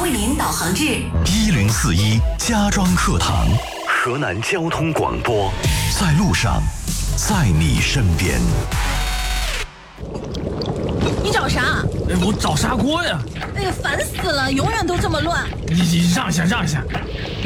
为您导航至 1041家装课堂，河南交通广播，在路上，在你身边。 你找啥？ 我找砂锅呀！ 哎呀，烦死了，永远都这么乱。 你让一下，让一下。